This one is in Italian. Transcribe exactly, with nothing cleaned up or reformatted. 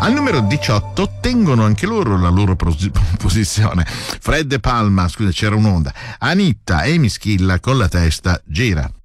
Al numero diciotto tengono anche loro la loro pos- posizione. Fred De Palma, scusa, c'era un'onda. Anitta, Amy Schilla con la testa gira.